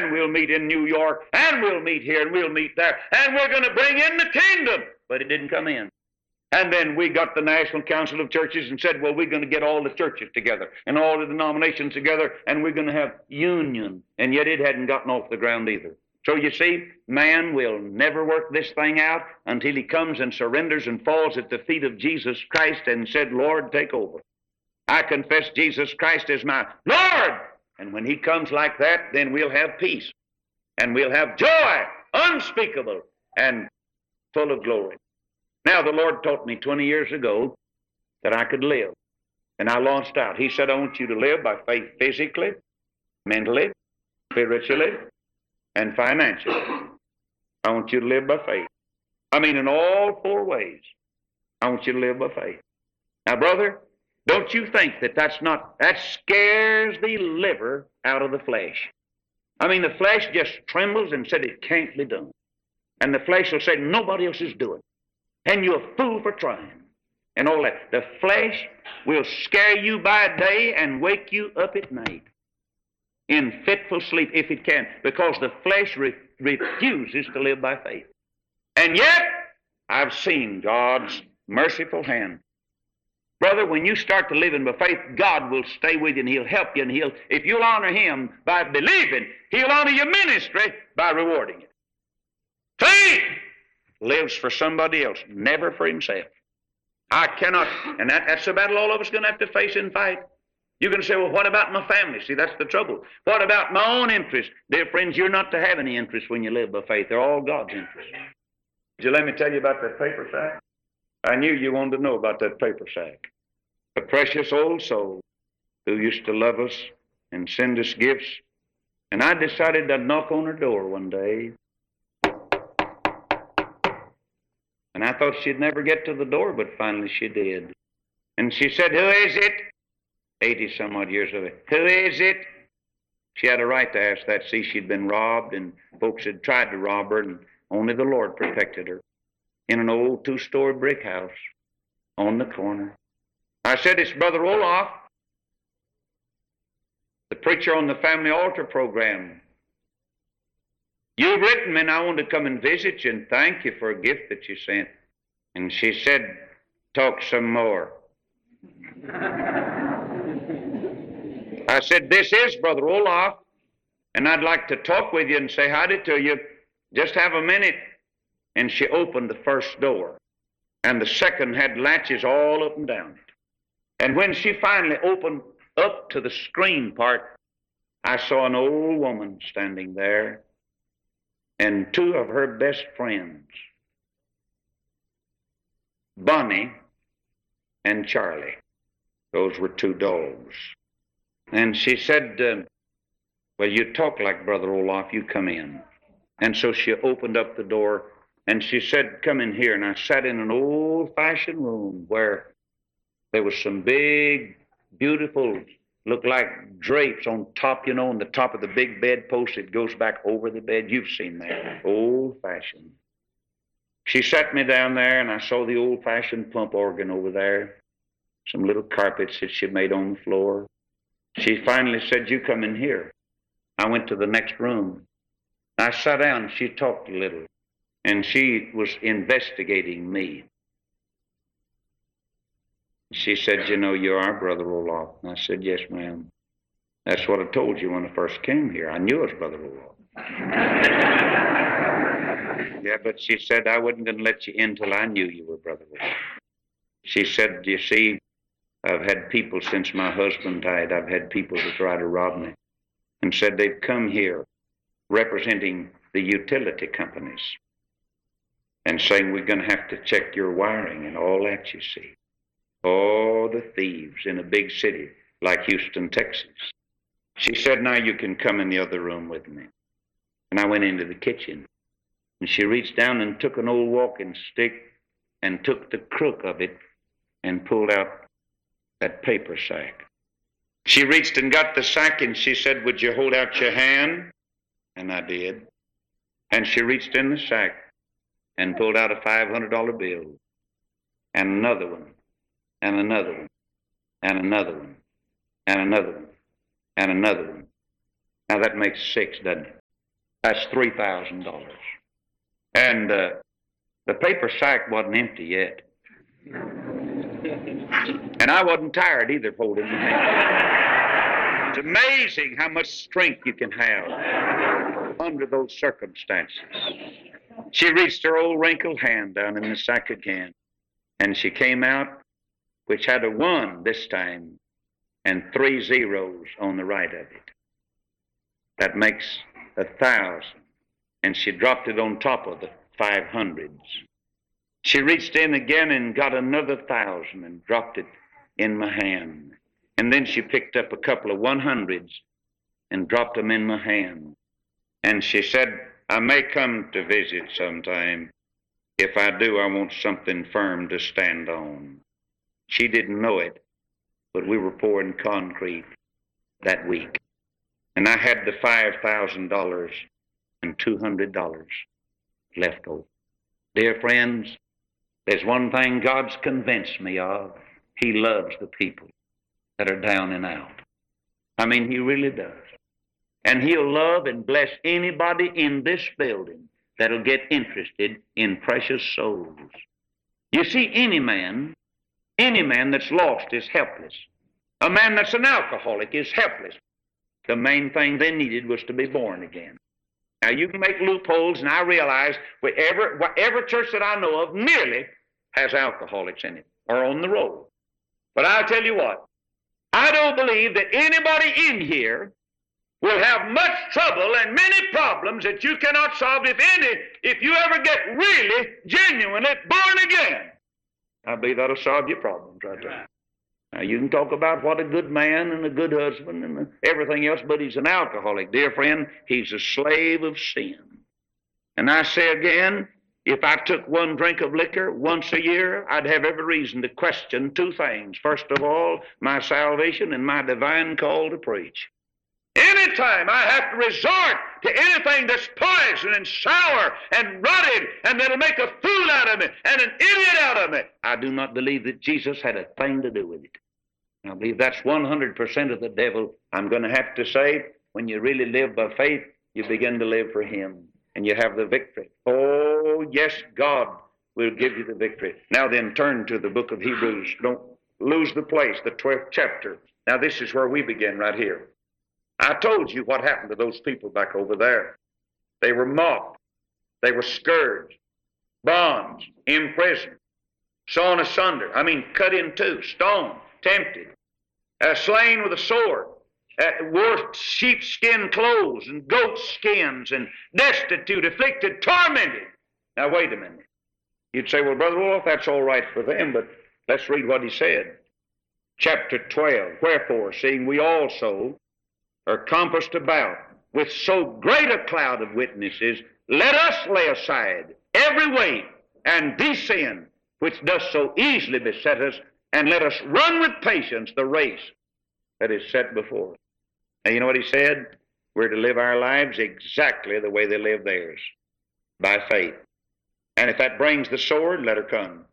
and we'll meet in New York, and we'll meet here, and we'll meet there, and we're going to bring in the kingdom. But it didn't come in. And then we got the National Council of Churches and said, well, we're going to get all the churches together and all the denominations together, and we're going to have union. And yet it hadn't gotten off the ground either. So you see, man will never work this thing out until he comes and surrenders and falls at the feet of Jesus Christ and said, Lord, take over. I confess Jesus Christ as my Lord. And when he comes like that, then we'll have peace. And we'll have joy, unspeakable and full of glory. Now, the Lord taught me 20 years ago that I could live. And I launched out. He said, I want you to live by faith physically, mentally, spiritually, and financially. I want you to live by faith. I mean, in all four ways, I want you to live by faith. Now, brother, don't you think that scares the liver out of the flesh. I mean, the flesh just trembles and said it can't be done. And the flesh will say, nobody else is doing it. And you're a fool for trying. And all that. The flesh will scare you by day and wake you up at night in fitful sleep if it can, because the flesh refuses to live by faith. And yet, I've seen God's merciful hand. Brother, when you start to live in by faith, God will stay with you and he'll help you, and if you'll honor him by believing, he'll honor your ministry by rewarding it. Faith lives for somebody else, never for himself. I cannot, and that's the battle all of us are going to have to face and fight. You're going to say, well, what about my family? See, that's the trouble. What about my own interest? Dear friends, you're not to have any interest when you live by faith. They're all God's interests. Would you let me tell you about that paper sack? I knew you wanted to know about that paper sack. A precious old soul who used to love us and send us gifts. And I decided I'd knock on her door one day. And I thought she'd never get to the door, but finally she did. And she said, who is it? 80-some-odd years of it. Who is it? She had a right to ask that. See, she'd been robbed, and folks had tried to rob her, and only the Lord protected her. In an old 2-story brick house on the corner. I said, it's Brother Olaf, the preacher on the Family Altar program. You've written me, and I wanted to come and visit you and thank you for a gift that you sent. And she said, talk some more. I said, this is Brother Olaf, and I'd like to talk with you and say howdy to you. Just have a minute. And she opened the first door, and the second had latches all up and down it. And when she finally opened up to the screen part, I saw an old woman standing there, and two of her best friends, Bonnie and Charlie. Those were two dogs. And she said, well, you talk like Brother Olaf, you come in. And so she opened up the door, and she said, come in here. And I sat in an old-fashioned room where there was some big, beautiful, looked like drapes on top, you know, on the top of the big bedpost that goes back over the bed. You've seen that, old-fashioned. She sat me down there, and I saw the old-fashioned pump organ over there, some little carpets that she made on the floor. She finally said, you come in here. I went to the next room. I sat down, and she talked a little, and she was investigating me. She said, you know, you are Brother Olaf. And I said, yes, ma'am. That's what I told you when I first came here. I knew it was Brother Olaf. Yeah, but she said, I wasn't going to let you in till I knew you were Brother Olaf. She said, you see, I've had people since my husband died, I've had people to try to rob me, and said they'd come here representing the utility companies and saying we're going to have to check your wiring and all that, you see. All the thieves in a big city like Houston, Texas. She said, now you can come in the other room with me. And I went into the kitchen. And she reached down and took an old walking stick and took the crook of it and pulled out that paper sack. She reached and got the sack, and she said, would you hold out your hand? And I did. And she reached in the sack and pulled out a $500 bill, and another one, and another one, and another one, and another one, and another one. Now that makes 6, doesn't it? That's $3,000. And the paper sack wasn't empty yet. And I wasn't tired either holding the hand. It's amazing how much strength you can have under those circumstances. She reached her old wrinkled hand down in the sack again, and she came out, which had a 1 this time, and 3 zeros on the right of it. That makes 1,000. And she dropped it on top of the 500s. She reached in again and got another 1,000 and dropped it in my hand. And then she picked up a couple of 100s and dropped them in my hand. And she said, I may come to visit sometime. If I do, I want something firm to stand on. She didn't know it, but we were pouring concrete that week. And I had the $5,000 and $200 left over. Dear friends, there's one thing God's convinced me of. He loves the people that are down and out. I mean, He really does. And He'll love and bless anybody in this building that'll get interested in precious souls. You see, any man that's lost is helpless. A man that's an alcoholic is helpless. The main thing they needed was to be born again. Now, you can make loopholes, and I realize every church that I know of nearly has alcoholics in it or on the road. But I'll tell you what, I don't believe that anybody in here will have much trouble and many problems that you cannot solve, if you ever get really, genuinely born again. I believe that'll solve your problems right there. Now, you can talk about what a good man and a good husband and everything else, but he's an alcoholic. Dear friend, he's a slave of sin. And I say again, if I took 1 drink of liquor once a year, I'd have every reason to question 2 things. First of all, my salvation and my divine call to preach. Anytime I have to resort to anything that's poison and sour and rotted and that'll make a fool out of me and an idiot out of me, I do not believe that Jesus had a thing to do with it. I believe that's 100% of the devil. I'm going to have to say, when you really live by faith, you begin to live for Him and you have the victory. Oh, yes, God will give you the victory. Now then, turn to the book of Hebrews. Don't lose the place, the 12th chapter. Now this is where we begin right here. I told you what happened to those people back over there. They were mocked. They were scourged, bonds, imprisoned, sawn asunder. Cut in two, stoned, tempted, slain with a sword, wore sheepskin clothes and goat skins, and destitute, afflicted, tormented. Now, wait a minute. You'd say, well, Brother Wolf, that's all right for them, but let's read what he said. Chapter 12, wherefore, seeing we also are compassed about with so great a cloud of witnesses, let us lay aside every weight and the sin which does so easily beset us, and let us run with patience the race that is set before us. Now, you know what he said? We're to live our lives exactly the way they live theirs, by faith. And if that brings the sword, let her come.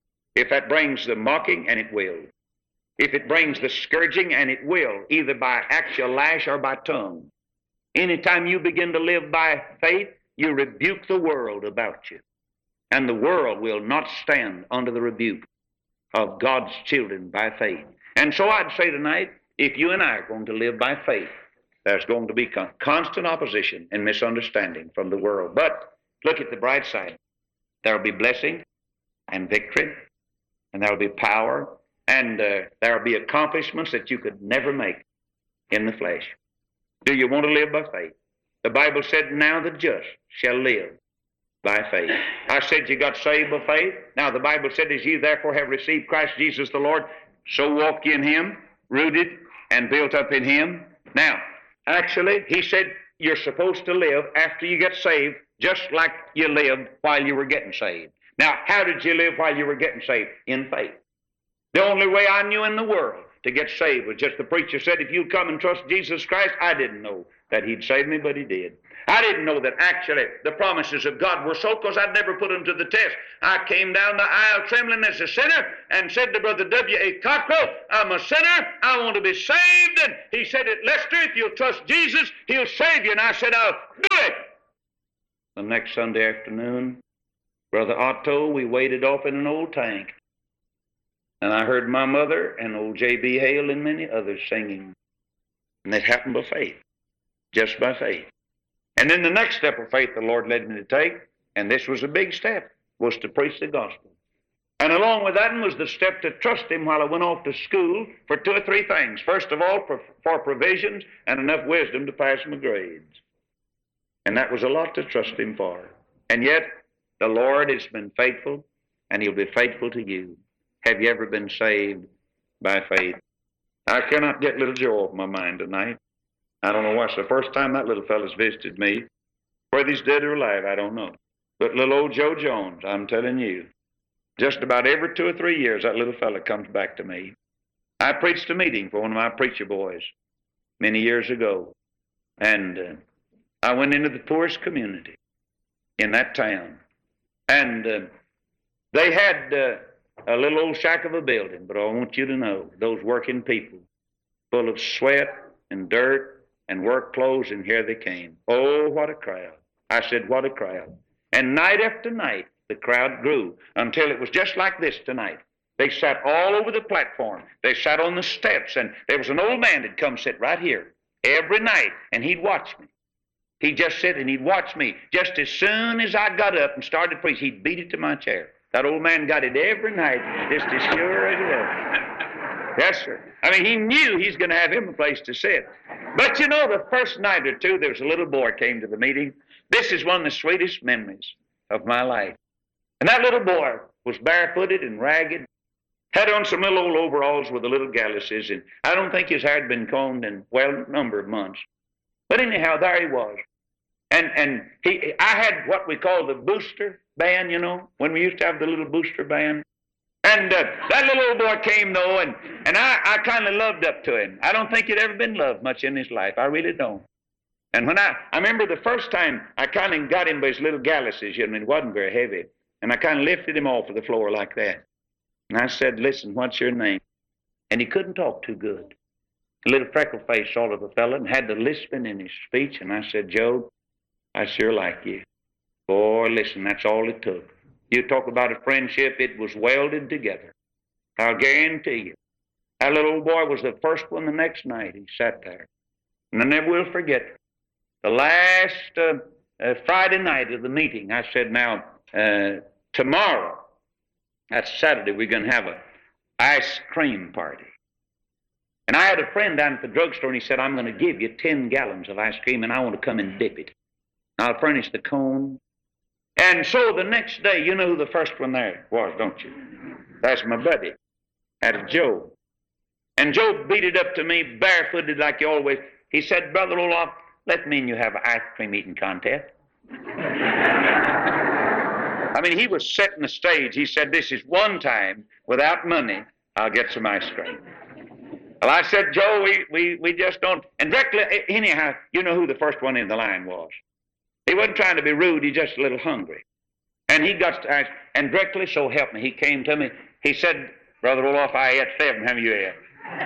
If that brings the mocking, and it will. If it brings the scourging, and it will, either by actual lash or by tongue. Anytime you begin to live by faith, you rebuke the world about you. And the world will not stand under the rebuke of God's children by faith. And so I'd say tonight, if you and I are going to live by faith, there's going to be constant opposition and misunderstanding from the world. But look at the bright side. There will be blessing and victory, and there will be power, and there will be accomplishments that you could never make in the flesh. Do you want to live by faith? The Bible said, now the just shall live by faith. I said you got saved by faith. Now the Bible said, as ye therefore have received Christ Jesus the Lord, so walk ye in Him, rooted and built up in Him. Now, actually, he said you're supposed to live after you get saved just like you lived while you were getting saved. Now, how did you live while you were getting saved? In faith. The only way I knew in the world to get saved was just the preacher said, if you come and trust Jesus Christ, I didn't know that He'd save me, but He did. I didn't know that actually the promises of God were so, because I'd never put them to the test. I came down the aisle trembling as a sinner and said to Brother W.A. Cockrell, I'm a sinner, I want to be saved. And he said, Lester, if you'll trust Jesus, He'll save you. And I said, I'll do it. The next Sunday afternoon, Brother Otto, we waded off in an old tank. And I heard my mother and old J.B. Hale and many others singing. And it happened by faith, just by faith. And then the next step of faith the Lord led me to take, and this was a big step, was to preach the gospel. And along with that was the step to trust Him while I went off to school for 2 or 3 things. First of all, for provisions and enough wisdom to pass my grades. And that was a lot to trust Him for. And yet, the Lord has been faithful, and He'll be faithful to you. Have you ever been saved by faith? I cannot get little Joe off my mind tonight. I don't know why. It's the first time that little fella's visited me. Whether he's dead or alive, I don't know. But little old Joe Jones, I'm telling you, just about every 2 or 3 years, that little fella comes back to me. I preached a meeting for one of my preacher boys many years ago. And I went into the poorest community in that town. And they had a little old shack of a building, but I want you to know, those working people, full of sweat and dirt and work clothes, and here they came. Oh, what a crowd. I said, what a crowd. And night after night, the crowd grew until it was just like this tonight. They sat all over the platform. They sat on the steps, and there was an old man that'd come sit right here every night, and he'd watch me. He'd just sit and he'd watch me. Just as soon as I got up and started to preach, he'd beat it to my chair. That old man got it every night, just as sure as it was. Yes, sir. I mean, he knew he's going to have him a place to sit. But you know, the first night or two, there was a little boy came to the meeting. This is one of the sweetest memories of my life. And that little boy was barefooted and ragged, had on some little old overalls with the little galluses, and I don't think his hair had been combed in, well, a number of months. But anyhow, there he was. And I had what we call the booster band, you know, when we used to have the little booster band. And that little old boy came, though, and I kind of loved up to him. I don't think he'd ever been loved much in his life. I really don't. And when I remember the first time I kind of got him by his little galluses, you know, and it wasn't very heavy, and I kind of lifted him off of the floor like that. And I said, listen, what's your name? And he couldn't talk too good. A little freckle-faced sort of a fellow, and had the lisping in his speech. And I said, Joe, I sure like you. Boy, listen, that's all it took. You talk about a friendship, it was welded together. I'll guarantee you. That little old boy was the first one the next night. He sat there. And I never will forget the last Friday night of the meeting. I said, now, tomorrow, that's Saturday, we're going to have an ice cream party. And I had a friend down at the drugstore, and he said, I'm going to give you 10 gallons of ice cream, and I want to come and dip it. I'll furnish the cone. And so the next day, you know who the first one there was, don't you? That's my buddy. That's Joe. And Joe beat it up to me, barefooted like he always. He said, Brother Olaf, let me and you have an ice cream eating contest. I mean, he was setting the stage. He said, this is one time, without money, I'll get some ice cream. Well, I said, Joe, we just don't. And directly, anyhow, you know who the first one in the line was. He wasn't trying to be rude, he just a little hungry. And he got to ask, and directly, so help me, he came to me. He said, Brother Olaf, I ate 7, have you ate?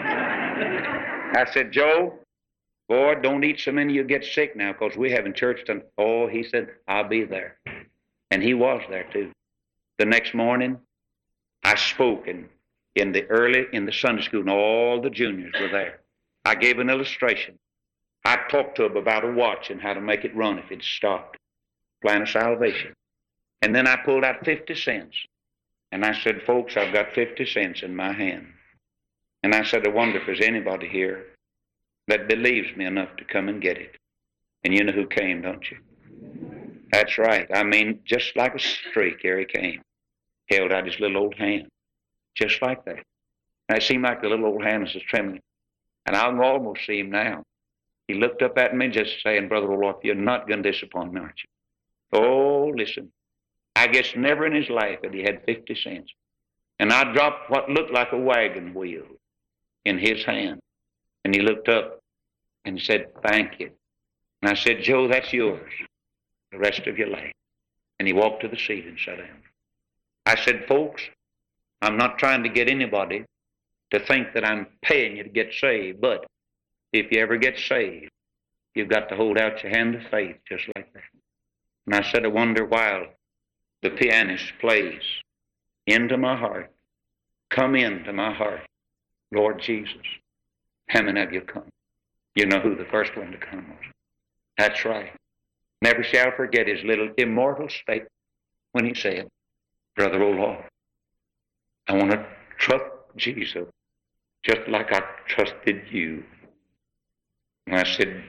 I said, Joe, boy, don't eat so many you'll get sick now, because we haven't church tonight. Oh, he said, I'll be there. And he was there, too. The next morning, I spoke in the Sunday school, and all the juniors were there. I gave an illustration. I talked to them about a watch and how to make it run if it stopped. Plan of salvation. And then I pulled out 50 cents. And I said, folks, I've got 50 cents in my hand. And I said, I wonder if there's anybody here that believes me enough to come and get it. And you know who came, don't you? That's right. I mean, just like a streak, here he came. Held out his little old hand. Just like that. And it seemed like the little old hand was just trembling. And I can almost see him now. He looked up at me just saying, Brother Olaf, you're not going to disappoint me, aren't you? Oh, listen. I guess never in his life had he had 50 cents. And I dropped what looked like a wagon wheel in his hand. And he looked up and said, thank you. And I said, Joe, that's yours the rest of your life. And he walked to the seat and sat down. I said, folks, I'm not trying to get anybody to think that I'm paying you to get saved, but if you ever get saved, you've got to hold out your hand of faith just like that. And I said, I wonder while the pianist plays into my heart, come into my heart, Lord Jesus. How many of you come? You know who the first one to come was. That's right. Never shall forget his little immortal statement when he said, Brother Olaf, I want to trust Jesus just like I trusted you. And I said,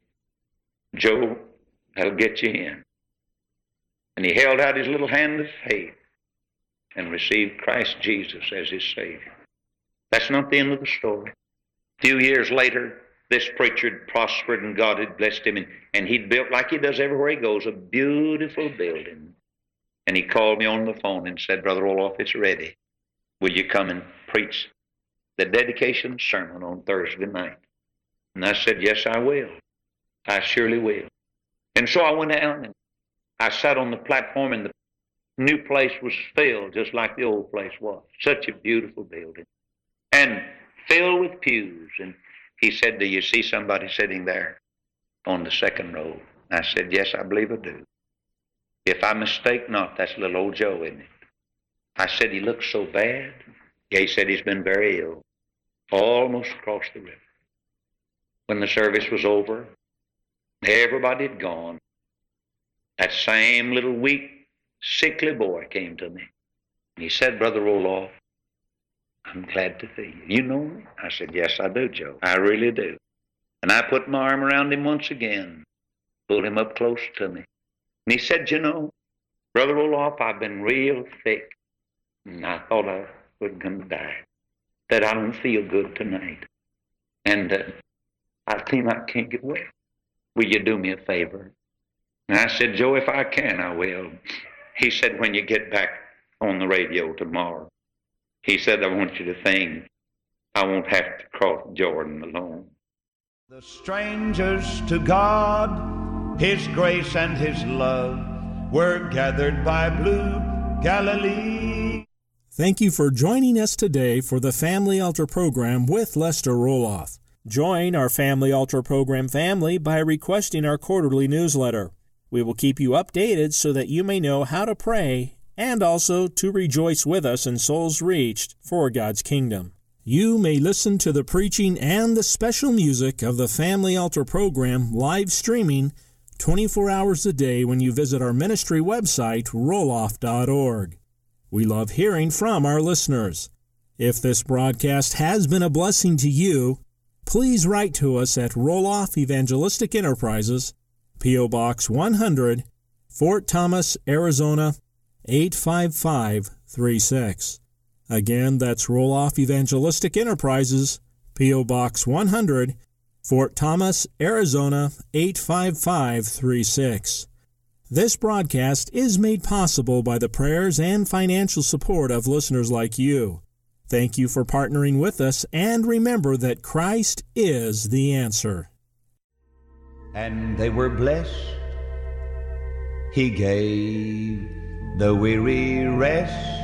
Joe, that'll get you in. And he held out his little hand of faith and received Christ Jesus as his Savior. That's not the end of the story. A few years later, this preacher had prospered and God had blessed him, and he'd built, like he does everywhere he goes, a beautiful building. And he called me on the phone and said, Brother Olaf, it's ready. Will you come and preach the dedication sermon on Thursday night? And I said, yes, I will. I surely will. And so I went out and I sat on the platform, and the new place was filled just like the old place was. Such a beautiful building. And filled with pews. And he said, do you see somebody sitting there on the second row? I said, yes, I believe I do. If I mistake not, that's little old Joe, isn't it? I said, he looks so bad. Yeah, he said he's been very ill. Almost across the river. When the service was over, everybody had gone. That same little weak, sickly boy came to me. And he said, Brother Olaf, I'm glad to see you. You know me? I said, yes, I do, Joe. I really do. And I put my arm around him once again, pulled him up close to me. And he said, you know, Brother Olaf, I've been real sick. And I thought I was going to die. That I don't feel good tonight. And I think I can't get well. Will you do me a favor? And I said, Joe, if I can, I will. He said, when you get back on the radio tomorrow, he said, I want you to think I won't have to cross Jordan alone. The strangers to God, His grace and His love, were gathered by blue Galilee. Thank you for joining us today for the Family Altar program with Lester Roloff. Join our Family Altar program family by requesting our quarterly newsletter. We will keep you updated so that you may know how to pray and also to rejoice with us in souls reached for God's kingdom. You may listen to the preaching and the special music of the Family Altar program live streaming 24 hours a day when you visit our ministry website, roloff.org. We love hearing from our listeners. If this broadcast has been a blessing to you, please write to us at Roloff Evangelistic Enterprises, P.O. Box 100, Fort Thomas, Arizona, 85536. Again, that's Roloff Evangelistic Enterprises, P.O. Box 100, Fort Thomas, Arizona, 85536. This broadcast is made possible by the prayers and financial support of listeners like you. Thank you for partnering with us, and remember that Christ is the answer. And they were blessed. He gave the weary rest.